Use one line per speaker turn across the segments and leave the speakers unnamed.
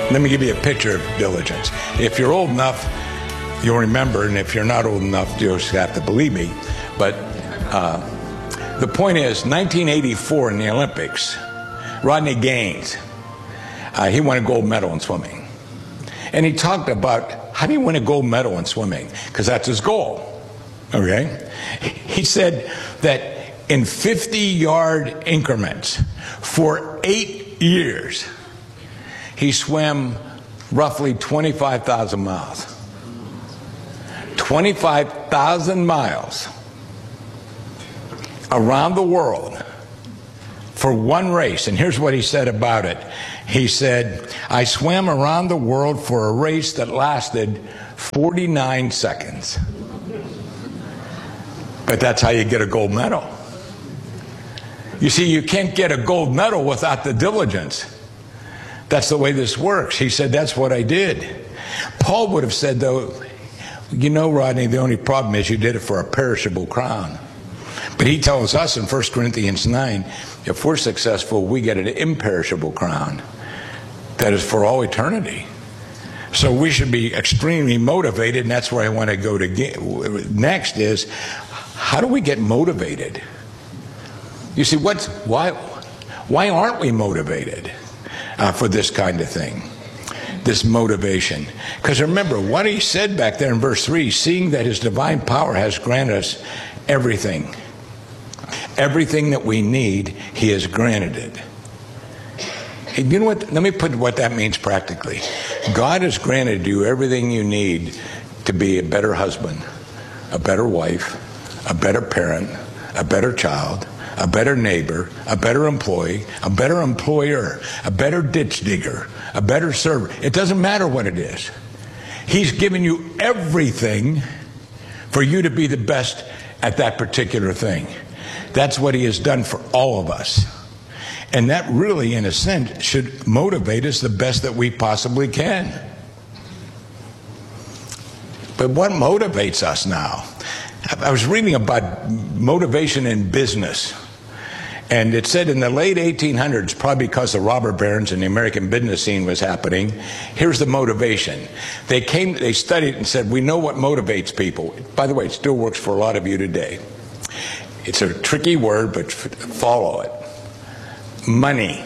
Let me give you a picture of diligence. If you're old enough, you'll remember, and if you're not old enough, you'll just have to believe me. But the point is, 1984 in the Olympics, Rodney Gaines, he won a gold medal in swimming. And he talked about, how do you win a gold medal in swimming? Because that's his goal, okay? He said that in 50-yard increments for 8 years, he swam roughly 25,000 miles. 25,000 miles around the world for one race. And here's what he said about it. He said, I swam around the world for a race that lasted 49 seconds. But that's how you get a gold medal. You see, you can't get a gold medal without the diligence. That's the way this works. He said, that's what I did. Paul would have said, though, you know, Rodney, the only problem is you did it for a perishable crown. But he tells us in 1 Corinthians 9, if we're successful, we get an imperishable crown that is for all eternity. So we should be extremely motivated, and that's where I want to go to next is, how do we get motivated? You see, why aren't we motivated for this kind of thing, this motivation? Because remember, what he said back there in verse 3, seeing that his divine power has granted us everything. Everything that we need, he has granted it. You know what? Let me put what that means practically. God has granted you everything you need to be a better husband, a better wife, a better parent, a better child, a better neighbor, a better employee, a better employer, a better ditch digger, a better server. It doesn't matter what it is. He's given you everything for you to be the best at that particular thing. That's what he has done for all of us. And that really, in a sense, should motivate us the best that we possibly can. But what motivates us now? I was reading about motivation in business. And it said in the late 1800s, probably because the robber barons and the American business scene was happening, here's the motivation. They studied and said, we know what motivates people. By the way, it still works for a lot of you today. It's a tricky word, but follow it. Money.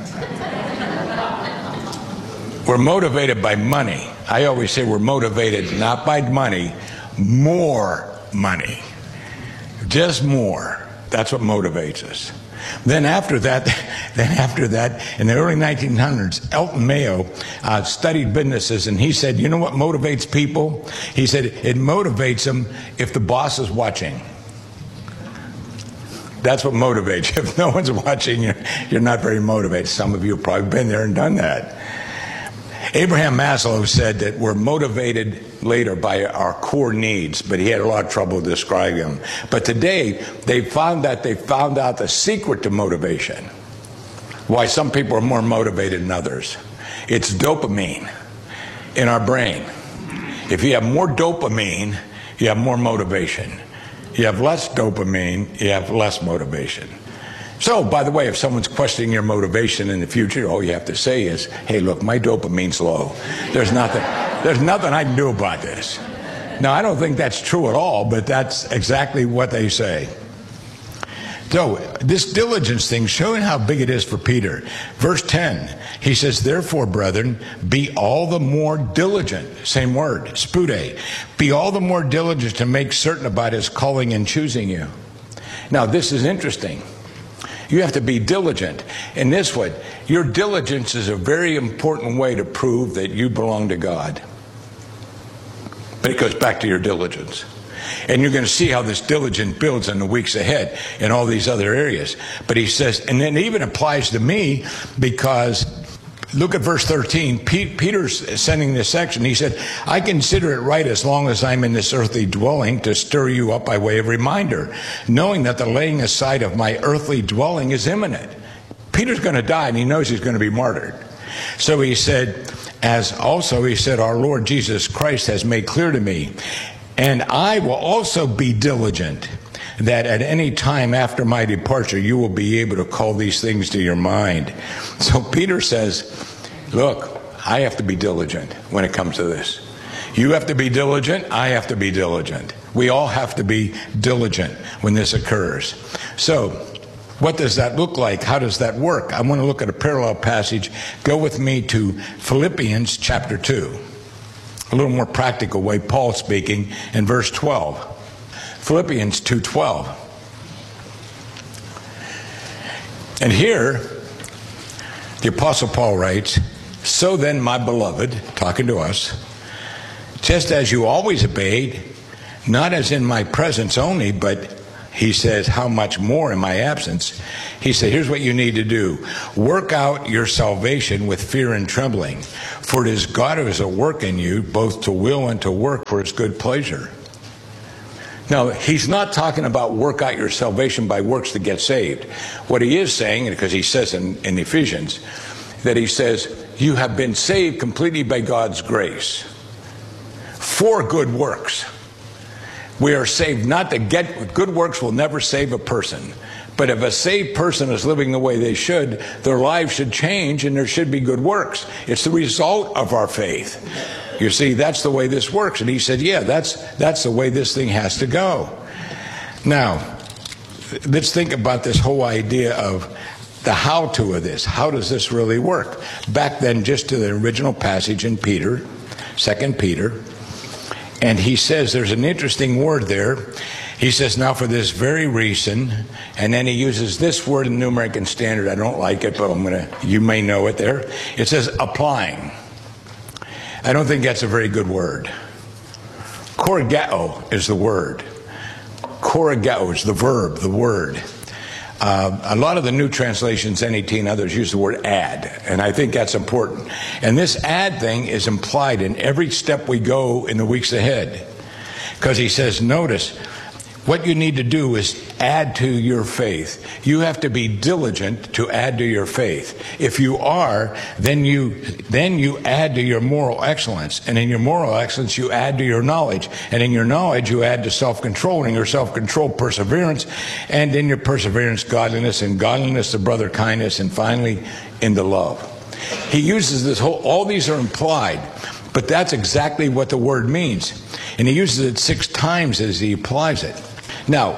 We're motivated by money. I always say we're motivated not by money, more money. Just more. That's what motivates us. Then after that, in the early 1900s, Elton Mayo studied businesses, and he said, you know what motivates people? He said, it motivates them if the boss is watching. That's what motivates you. If no one's watching, you're not very motivated. Some of you have probably been there and done that. Abraham Maslow said that we're motivated later by our core needs, but he had a lot of trouble describing them. But today, they found out the secret to motivation. Why some people are more motivated than others. It's dopamine in our brain. If you have more dopamine, you have more motivation. You have less dopamine, you have less motivation. So, by the way, if someone's questioning your motivation in the future, all you have to say is, hey, look, my dopamine's low. There's nothing I can do about this. Now, I don't think that's true at all, but that's exactly what they say. So, this diligence thing, showing how big it is for Peter. Verse 10, he says, therefore, brethren, be all the more diligent. Same word, spude. Be all the more diligent to make certain about his calling and choosing you. Now, this is interesting. You have to be diligent. In this way, your diligence is a very important way to prove that you belong to God. But it goes back to your diligence. And you're going to see how this diligence builds in the weeks ahead in all these other areas. But he says, and then it even applies to me, because look at verse 13. Peter's sending this section. He said, I consider it right as long as I'm in this earthly dwelling to stir you up by way of reminder, knowing that the laying aside of my earthly dwelling is imminent. Peter's going to die, and he knows he's going to be martyred. So he said, our Lord Jesus Christ has made clear to me, and I will also be diligent, that at any time after my departure, you will be able to call these things to your mind. So Peter says, look, I have to be diligent when it comes to this. You have to be diligent. I have to be diligent. We all have to be diligent when this occurs. So, what does that look like? How does that work? I want to look at a parallel passage. Go with me to Philippians chapter 2. A little more practical way, Paul speaking in verse 12. Philippians 2:12. And here, the Apostle Paul writes, "So then, my beloved," talking to us, "just as you always obeyed, not as in my presence only, but," he says, "how much more in my absence?" He said, here's what you need to do. "Work out your salvation with fear and trembling, for it is God who is at work in you, both to will and to work for his good pleasure." Now, he's not talking about work out your salvation by works to get saved. What he is saying, because he says in Ephesians, that he says, you have been saved completely by God's grace for good works. We are saved not to get good works will never save a person. But if a saved person is living the way they should, their lives should change and there should be good works. It's the result of our faith. You see, that's the way this works. And he said, yeah, that's the way this thing has to go. Now, let's think about this whole idea of the how-to of this. How does this really work? Back then, just to the original passage in Peter, 2 Peter, and he says, there's an interesting word there. He says, now for this very reason, and then he uses this word in the New American Standard. I don't like it, but you may know it there. It says applying. I don't think that's a very good word. Korigeo is the word. Korigeo is the verb, the word. A lot of the new translations, NET and others, use the word add, and I think that's important. And this add thing is implied in every step we go in the weeks ahead. Because he says, notice, what you need to do is add to your faith. You have to be diligent to add to your faith. If you are, then you add to your moral excellence. And in your moral excellence, you add to your knowledge. And in your knowledge, you add to self-control. And in your self-control, perseverance. And in your perseverance, godliness. And godliness, the brother kindness. And finally, into love. He uses this all these are implied. But that's exactly what the word means. And he uses it 6 times as he applies it. Now,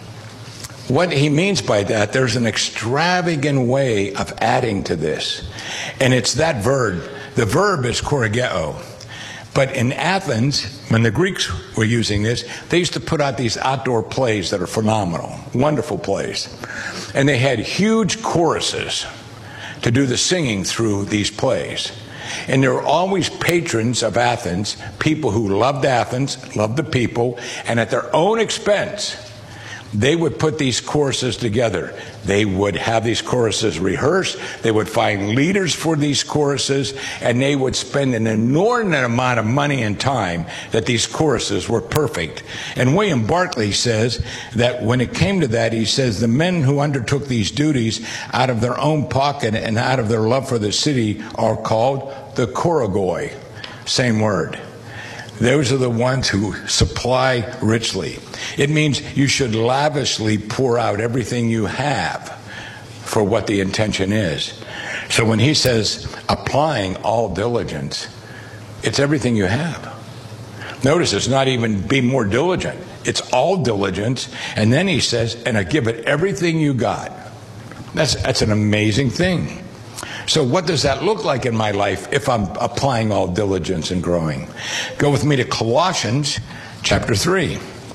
what he means by that, there's an extravagant way of adding to this. And it's that verb. The verb is korigeo. But in Athens, when the Greeks were using this, they used to put out these outdoor plays that are phenomenal, wonderful plays. And they had huge choruses to do the singing through these plays. And there were always patrons of Athens, people who loved Athens, loved the people, and at their own expense, they would put these choruses together. They would have these choruses rehearsed. They would find leaders for these choruses, and they would spend an inordinate amount of money and time that these choruses were perfect. And William Barclay says that when it came to that, he says the men who undertook these duties out of their own pocket and out of their love for the city are called the chorogoi. Same word. Those are the ones who supply richly. It means you should lavishly pour out everything you have for what the intention is. So when he says applying all diligence, it's everything you have. Notice it's not even be more diligent. It's all diligence. And then he says, and I give it everything you got. That's an amazing thing. So what does that look like in my life if I'm applying all diligence and growing? Go with me to Colossians chapter 3.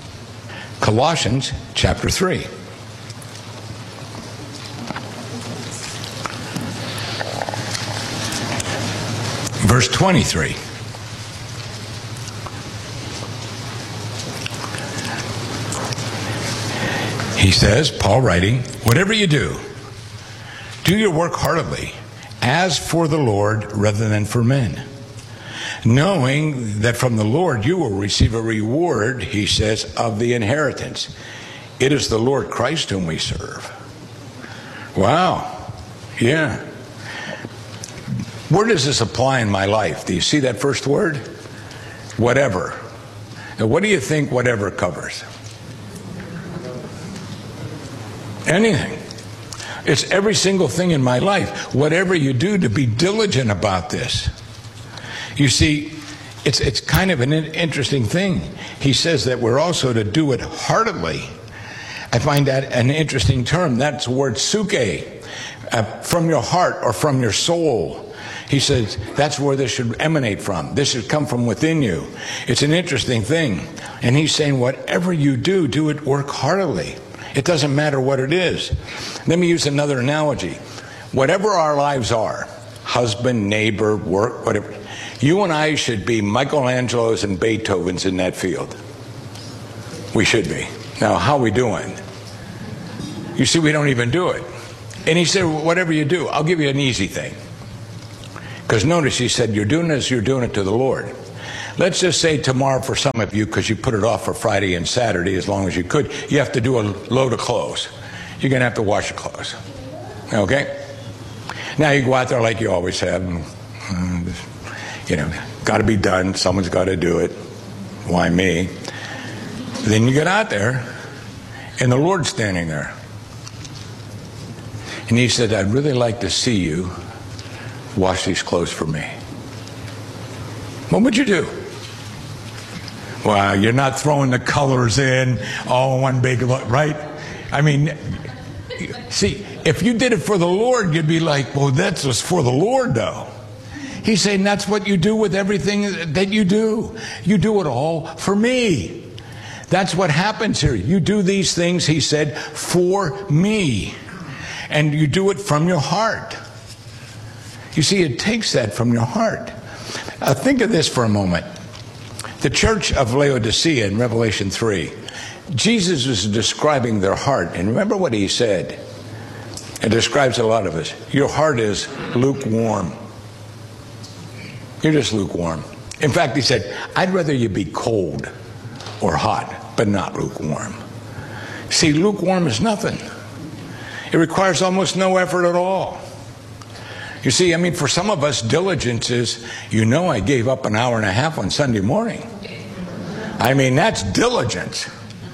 Colossians chapter 3. Verse 23. He says, Paul writing, whatever you do your work heartily, as for the Lord rather than for men, knowing that from the Lord you will receive a reward, he says, of the inheritance. It is the Lord Christ whom we serve. Wow. Yeah. Where does this apply in my life? Do you see that first word? Whatever. Now, what do you think whatever covers? Anything. It's every single thing in my life. Whatever you do, to be diligent about this. You see, it's kind of an interesting thing. He says that we're also to do it heartily. I find that an interesting term. That's the word suke, from your heart or from your soul. He says that's where this should emanate from. This should come from within you. It's an interesting thing. And he's saying whatever you do, do it work heartily. It doesn't matter what it is. Let me use another analogy. Whatever our lives are, husband, neighbor, work, whatever, you and I should be Michelangelos and Beethovens in that field. We should be. Now, how are we doing? You see, we don't even do it. And he said, whatever you do, I'll give you an easy thing. Because notice he said, you're doing this, you're doing it to the Lord. Let's just say tomorrow for some of you, because you put it off for Friday and Saturday as long as you could, you have to do a load of clothes. You're going to have to wash your clothes. Okay? Now you go out there like you always have. Got to be done. Someone's got to do it. Why me? Then you get out there, and the Lord's standing there. And he said, I'd really like to see you wash these clothes for me. What would you do? Well, you're not throwing the colors in, all one big, right? I mean, see, if you did it for the Lord, you'd be like, well, that's just for the Lord, though. He's saying that's what you do with everything that you do. You do it all for me. That's what happens here. You do these things, he said, for me. And you do it from your heart. You see, it takes that from your heart. Think of this for a moment. The church of Laodicea in Revelation 3, Jesus is describing their heart. And remember what he said. It describes a lot of us. Your heart is lukewarm. You're just lukewarm. In fact, he said, I'd rather you be cold or hot, but not lukewarm. See, lukewarm is nothing. It requires almost no effort at all. You see, I mean, for some of us, diligence is, I gave up an hour and a half on Sunday morning. I mean, that's diligence.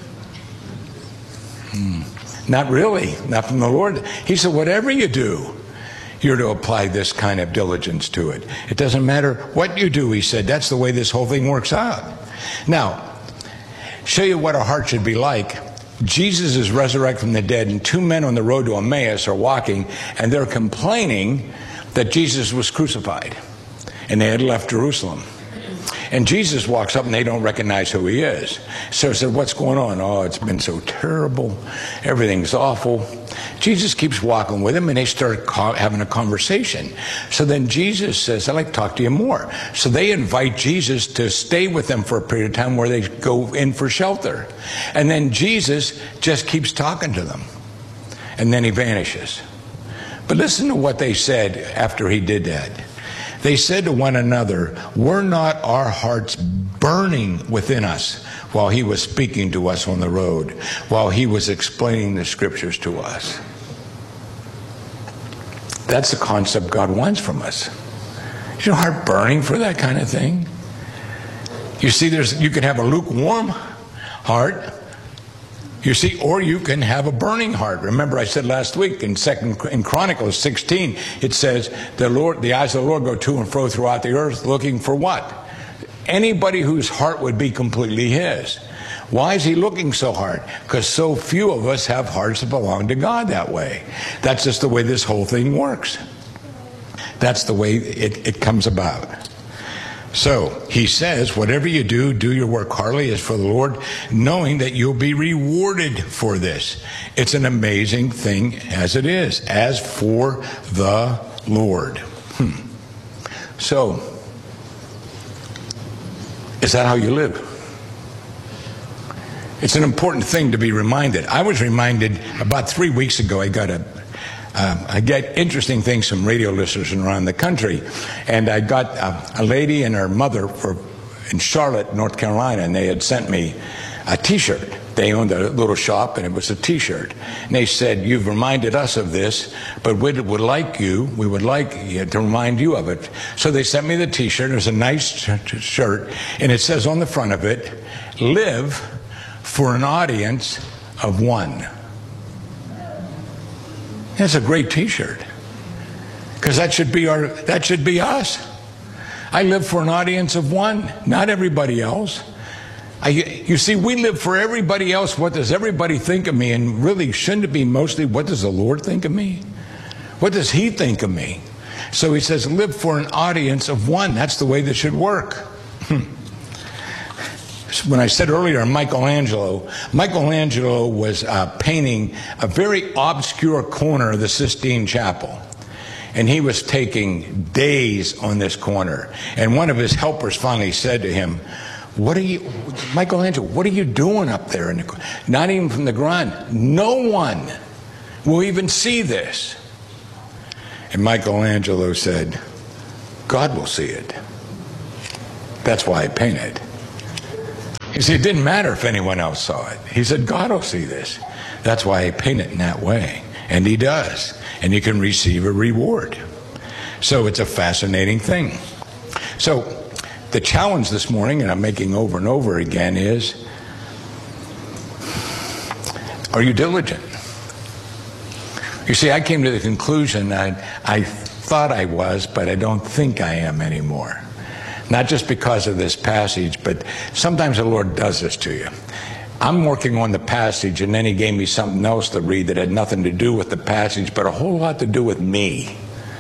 Not really. Not from the Lord. He said, whatever you do, you're to apply this kind of diligence to it. It doesn't matter what you do, he said. That's the way this whole thing works out. Now, show you what a heart should be like. Jesus is resurrected from the dead, and two men on the road to Emmaus are walking, and they're complaining that Jesus was crucified, and they had left Jerusalem. And Jesus walks up, and they don't recognize who he is. So he said, what's going on? Oh, it's been so terrible. Everything's awful. Jesus keeps walking with them, and they start having a conversation. So then Jesus says, I'd like to talk to you more. So they invite Jesus to stay with them for a period of time where they go in for shelter. And then Jesus just keeps talking to them. And then he vanishes. But listen to what they said after he did that. They said to one another, were not our hearts burning within us while he was speaking to us on the road, while he was explaining the scriptures to us? That's the concept God wants from us. Is your heart burning for that kind of thing? You see, you can have a lukewarm heart, you see, or you can have a burning heart. Remember, I said last week in Chronicles 16, it says, the eyes of the Lord go to and fro throughout the earth, looking for what? Anybody whose heart would be completely his. Why is he looking so hard? Because so few of us have hearts that belong to God that way. That's just the way this whole thing works. That's the way it comes about. So he says, whatever you do, do your work heartily as for the Lord, knowing that you'll be rewarded for this. It's an amazing thing as it is, as for the Lord. So, is that how you live? It's an important thing to be reminded. I was reminded about 3 weeks ago, I get interesting things from radio listeners around the country. And I got a lady and her mother in Charlotte, North Carolina, and they had sent me a T-shirt. They owned a little shop, and it was a T-shirt. And they said, you've reminded us of this, but we would like you to remind you of it. So they sent me the T-shirt. It was a nice shirt, and it says on the front of it, live for an audience of one. That's a great T-shirt, because that should be us. I live for an audience of one, not everybody else. You see, we live for everybody else. What does everybody think of me? And really, shouldn't it be mostly, what does the Lord think of me? What does He think of me? So He says, live for an audience of one. That's the way this should work. When I said earlier, Michelangelo was painting a very obscure corner of the Sistine Chapel. And he was taking days on this corner. And one of his helpers finally said to him, Michelangelo, what are you doing up there? Not even from the ground. No one will even see this. And Michelangelo said, God will see it. That's why I painted. You see, it didn't matter if anyone else saw it. He said, God will see this. That's why I paint it in that way. And He does. And you can receive a reward. So it's a fascinating thing. So the challenge this morning, and I'm making over and over again, is, are you diligent? You see, I came to the conclusion that I thought I was, but I don't think I am anymore. Not just because of this passage, but sometimes the Lord does this to you. I'm working on the passage, and then He gave me something else to read that had nothing to do with the passage, but a whole lot to do with me.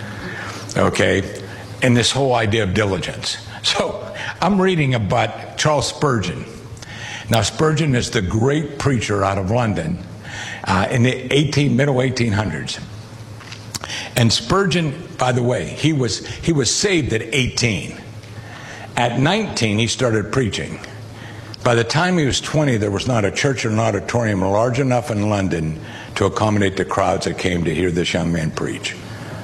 Okay? And this whole idea of diligence. So, I'm reading about Charles Spurgeon. Now, Spurgeon is the great preacher out of London in the middle 1800s. And Spurgeon, by the way, he was saved at 18. At 19, he started preaching. By the time he was 20, there was not a church or an auditorium large enough in London to accommodate the crowds that came to hear this young man preach.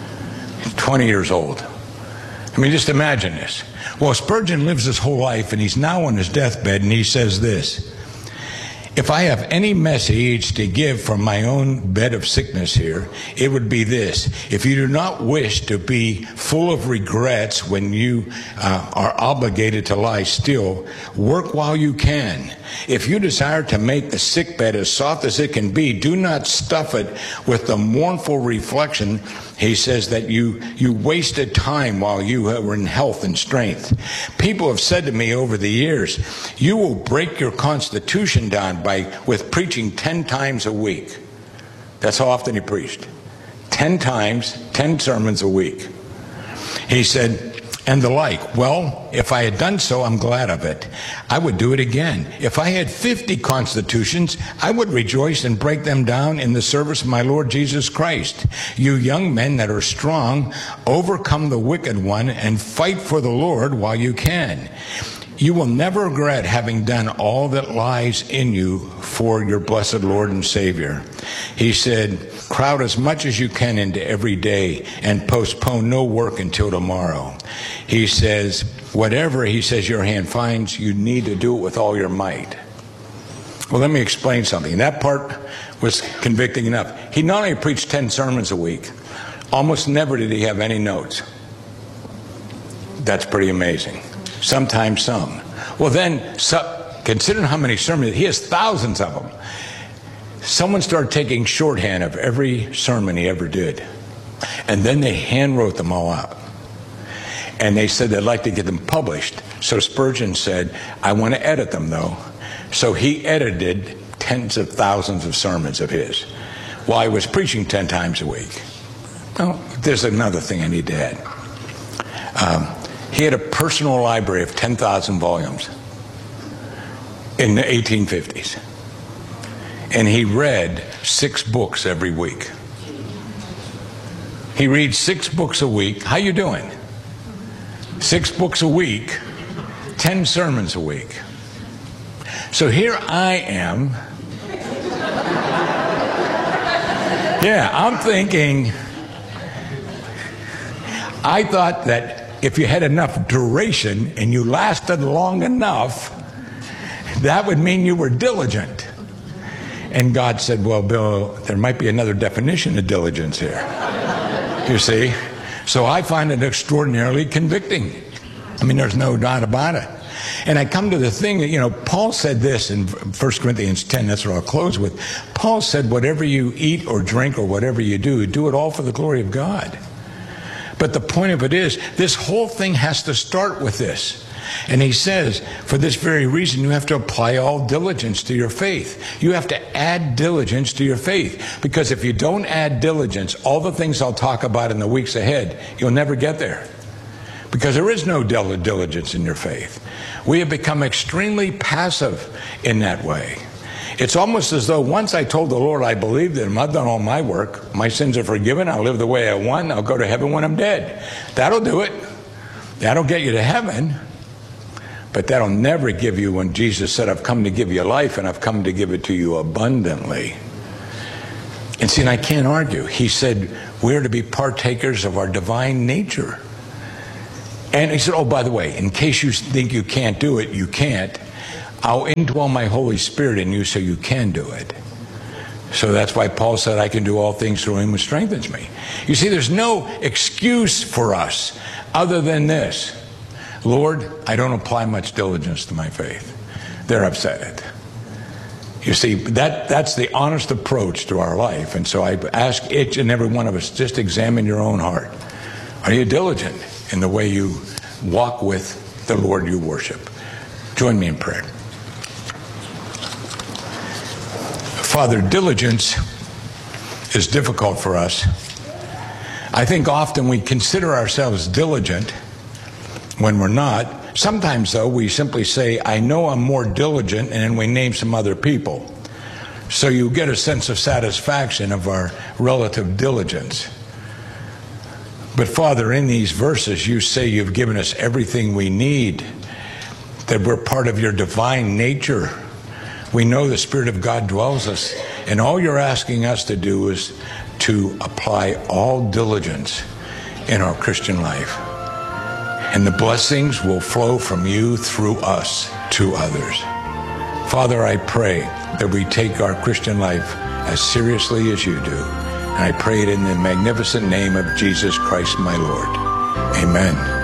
20 years old. I mean, just imagine this. Well, Spurgeon lives his whole life, and he's now on his deathbed, and he says this: if I have any message to give from my own bed of sickness here, it would be this: if you do not wish to be full of regrets when you are obligated to lie still, work while you can. If you desire to make the sickbed as soft as it can be, do not stuff it with the mournful reflection, he says, that you wasted time while you were in health and strength. People have said to me over the years, you will break your constitution down with preaching 10 times a week. That's how often he preached. 10 times, 10 sermons a week. He said, and the like. Well, if I had done so, I'm glad of it. I would do it again. If I had 50 constitutions, I would rejoice and break them down in the service of my Lord Jesus Christ. You young men that are strong, overcome the wicked one and fight for the Lord while you can. You will never regret having done all that lies in you for your blessed Lord and Savior. He said, crowd as much as you can into every day and postpone no work until tomorrow. He says, whatever, he says, your hand finds, you need to do it with all your might. Well, let me explain something. That part was convicting enough. He not only preached 10 sermons a week, almost never did he have any notes. That's pretty amazing. Sometimes some. Well, then, consider how many sermons. He has thousands of them. Someone started taking shorthand of every sermon he ever did. And then they hand wrote them all out. And they said they'd like to get them published. So Spurgeon said, I want to edit them, though. So he edited tens of thousands of sermons of his while he was preaching 10 times a week. Well, there's another thing I need to add. He had a personal library of 10,000 volumes in the 1850s. And he read 6 books every week. He reads 6 books a week. How you doing? 6 books a week, 10 sermons a week. So here I am. Yeah, I'm thinking, I thought that if you had enough duration and you lasted long enough, that would mean you were diligent. And God said, well, Bill, there might be another definition of diligence here. You see? So I find it extraordinarily convicting. I mean, there's no doubt about it. And I come to the thing that, Paul said this in 1 Corinthians 10, that's what I'll close with. Paul said, whatever you eat or drink or whatever you do it all for the glory of God. But the point of it is, this whole thing has to start with this. And he says, for this very reason, you have to apply all diligence to your faith. You have to add diligence to your faith. Because if you don't add diligence, all the things I'll talk about in the weeks ahead, you'll never get there. Because there is no diligence in your faith. We have become extremely passive in that way. It's almost as though once I told the Lord I believed in Him, I've done all my work, my sins are forgiven, I'll live the way I want, I'll go to heaven when I'm dead. That'll do it. That'll get you to heaven. But that'll never give you, when Jesus said, I've come to give you life and I've come to give it to you abundantly. And see, and I can't argue. He said, we're to be partakers of our divine nature. And he said, oh, by the way, in case you think you can't do it, you can't. I'll indwell my Holy Spirit in you so you can do it. So that's why Paul said, I can do all things through Him who strengthens me. You see, there's no excuse for us other than this. Lord, I don't apply much diligence to my faith. They're upset. You see, that's the honest approach to our life. And so I ask each and every one of us, just examine your own heart. Are you diligent in the way you walk with the Lord you worship? Join me in prayer. Father, diligence is difficult for us. I think often we consider ourselves diligent when we're not. Sometimes, though, we simply say, I know I'm more diligent, and then we name some other people. So you get a sense of satisfaction of our relative diligence. But Father, in these verses, you say you've given us everything we need, that we're part of your divine nature. We know the Spirit of God dwells us, and all you're asking us to do is to apply all diligence in our Christian life. And the blessings will flow from you through us to others. Father, I pray that we take our Christian life as seriously as you do. And I pray it in the magnificent name of Jesus Christ, my Lord. Amen.